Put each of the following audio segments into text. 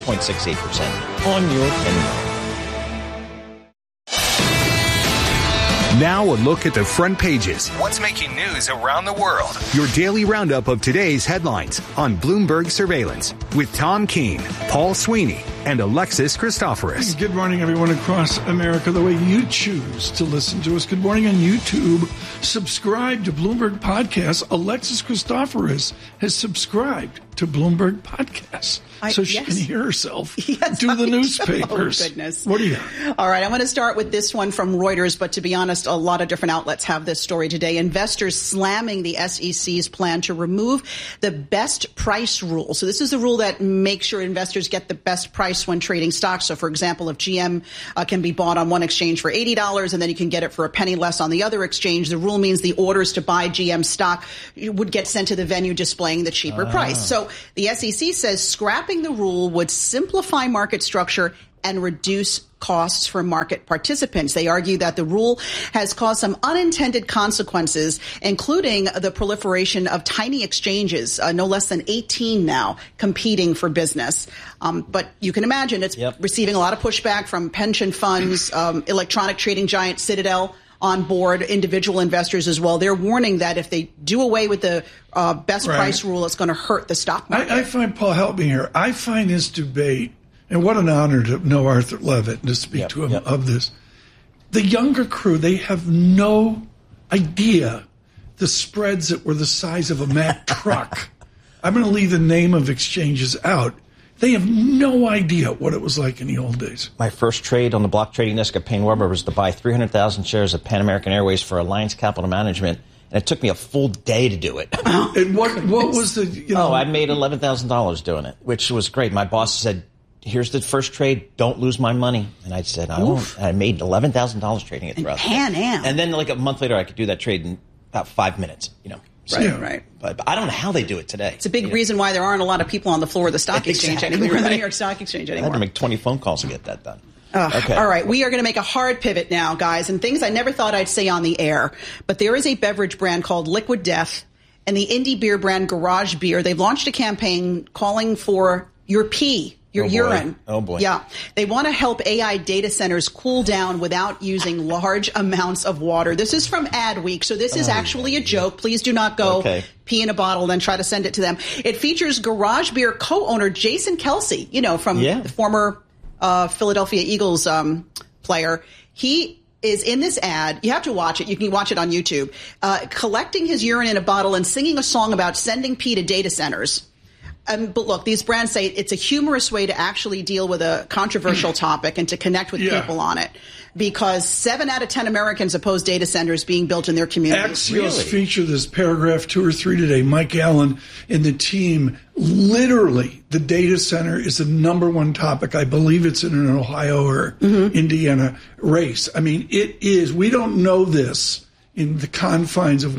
6.68% on your 10-year. Now a look at the front pages. What's making news around the world? Your daily roundup of today's headlines on Bloomberg Surveillance with Tom Keene, Paul Sweeney, and Alexis Christoforous. Good morning, everyone across America, the way you choose to listen to us. Good morning on YouTube. Subscribe to Bloomberg Podcasts. Alexis Christoforous has subscribed to Bloomberg Podcasts. So she can hear herself do the newspapers. Oh, goodness. What do you got? All right, I'm going to start with this one from Reuters, but to be honest, a lot of different outlets have this story today. Investors slamming the SEC's plan to remove the best price rule. So this is the rule that makes sure investors get the best price when trading stocks. So, for example, if GM can be bought on one exchange for $80 and then you can get it for a penny less on the other exchange, the rule means the orders to buy GM stock would get sent to the venue displaying the cheaper price. So the SEC says scrapping the rule would simplify market structure and reduce costs for market participants. They argue that the rule has caused some unintended consequences, including the proliferation of tiny exchanges, no less than 18 now, competing for business. But you can imagine it's receiving a lot of pushback from pension funds, electronic trading giant Citadel on board, individual investors as well. They're warning that if they do away with the best price rule, it's going to hurt the stock market. I find, Paul, help me here. I find this debate, and what an honor to know Arthur Levitt and to speak to him of this. The younger crew, they have no idea the spreads that were the size of a Mack truck. I'm going to leave the name of exchanges out. They have no idea what it was like in the old days. My first trade on the block trading desk at Payne Weber was to buy 300,000 shares of Pan American Airways for Alliance Capital Management, and it took me a full day to do it. And what was the... I made $11,000 doing it, which was great. My boss said, here's the first trade, don't lose my money. And I said, I won't. And I made $11,000 trading it throughout the day. Pan Am. And then like a month later, I could do that trade in about 5 minutes, Right. But I don't know how they do it today. It's a big reason why there aren't a lot of people on the floor of the stock exchange anymore, the New York Stock Exchange anymore. I had to make 20 phone calls to get that done. Okay. All right. We are going to make a hard pivot now, guys, and things I never thought I'd say on the air. But there is a beverage brand called Liquid Death and the indie beer brand Garage Beer. They've launched a campaign calling for your pee. Your urine. Oh, boy. Yeah. They want to help AI data centers cool down without using large amounts of water. This is from Adweek, so this is actually a joke. Please do not go pee in a bottle and then try to send it to them. It features Garage Beer co-owner Jason Kelce, from the former Philadelphia Eagles player. He is in this ad. You have to watch it. You can watch it on YouTube. Collecting his urine in a bottle and singing a song about sending pee to data centers. But look, these brands say it's a humorous way to actually deal with a controversial topic and to connect with people on it. Because 7 out of 10 Americans oppose data centers being built in their communities. Axios featured this paragraph 2 or 3 today. Mike Allen and the team, literally, the data center is the number one topic. I believe it's in an Ohio or Indiana race. I mean, it is. We don't know this in the confines of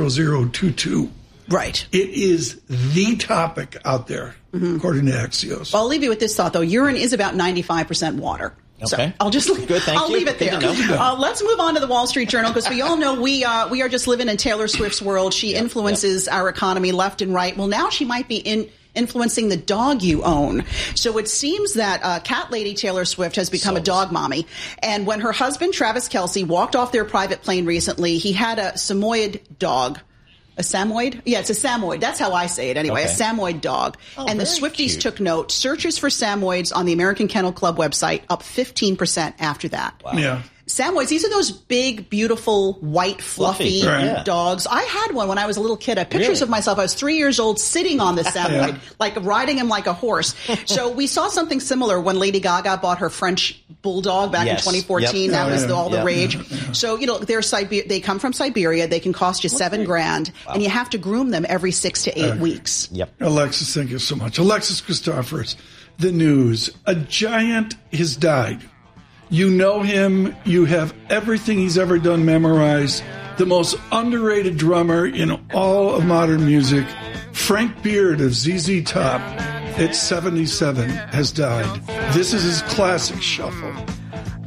10022. Right. It is the topic out there, according to Axios. Well, I'll leave you with this thought, though. Urine is about 95% water. Okay. So I'll leave it there. Let's move on to the Wall Street Journal, because we all know we are just living in Taylor Swift's world. She influences our economy left and right. Well, now she might be influencing the dog you own. So it seems that cat lady Taylor Swift has become a dog mommy. And when her husband, Travis Kelce, walked off their private plane recently, he had a Samoyed dog. A Samoyed? Yeah, it's a Samoyed. That's how I say it anyway. A Samoyed dog. And the Swifties took note. Searches for Samoyeds on the American Kennel Club website up 15% after that. Wow. Yeah. Samoyeds, these are those big, beautiful, white, fluffy dogs. I had one when I was a little kid. I have pictures of myself. I was 3 years old sitting on the Samoyed, like riding him like a horse. So we saw something similar when Lady Gaga bought her French bulldog back in 2014. That was all the rage. So, they come from Siberia. They can cost you $7,000, and you have to groom them every 6 to 8 weeks. Yep. Alexis, thank you so much. Alexis Christoforous, the news. A giant has died. You know him. You have everything he's ever done memorized. The most underrated drummer in all of modern music, Frank Beard of ZZ Top, at 77, has died. This is his classic shuffle.